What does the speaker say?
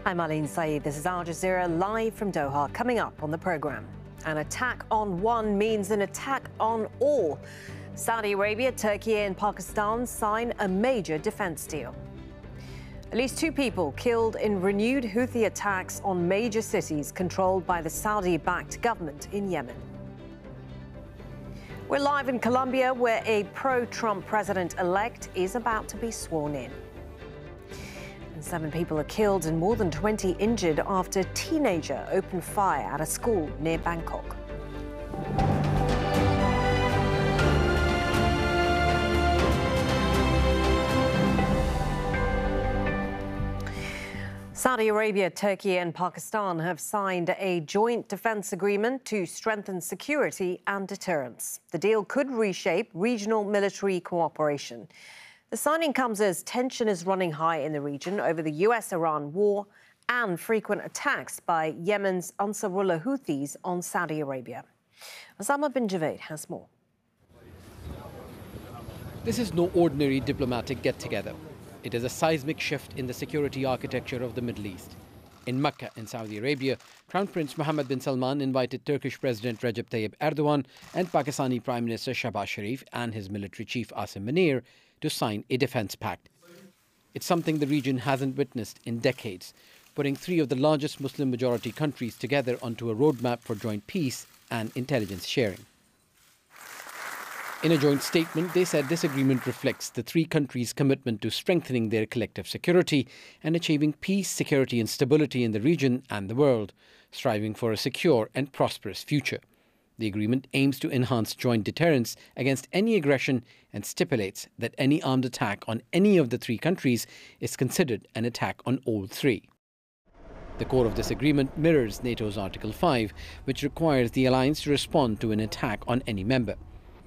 I'm Aline Saeed. This is Al Jazeera live from Doha. Coming up on the programme, an attack on one means an attack on all. Saudi Arabia, Turkey and Pakistan sign a major defence deal. At least 2 people killed in renewed Houthi attacks on major cities controlled by the Saudi-backed government in Yemen. We're live in Colombia, where a pro-Trump president-elect is about to be sworn in. 7 people are killed and more than 20 injured after a teenager opened fire at a school near Bangkok. Saudi Arabia, Turkey and Pakistan have signed a joint defence agreement to strengthen security and deterrence. The deal could reshape regional military cooperation. The signing comes as tension is running high in the region over the US-Iran war and frequent attacks by Yemen's Ansarullah Houthis on Saudi Arabia. Osama bin Javaid has more. This is no ordinary diplomatic get-together. It is a seismic shift in the security architecture of the Middle East. In Mecca, in Saudi Arabia, Crown Prince Mohammed bin Salman invited Turkish President Recep Tayyip Erdogan and Pakistani Prime Minister Shehbaz Sharif and his military chief Asim Munir to sign a defence pact. It's something the region hasn't witnessed in decades, putting 3 of the largest Muslim-majority countries together onto a roadmap for joint peace and intelligence sharing. In a joint statement, they said this agreement reflects the 3 countries' commitment to strengthening their collective security and achieving peace, security and stability in the region and the world, striving for a secure and prosperous future. The agreement aims to enhance joint deterrence against any aggression and stipulates that any armed attack on any of the 3 countries is considered an attack on all 3. The core of this agreement mirrors NATO's Article 5, which requires the alliance to respond to an attack on any member.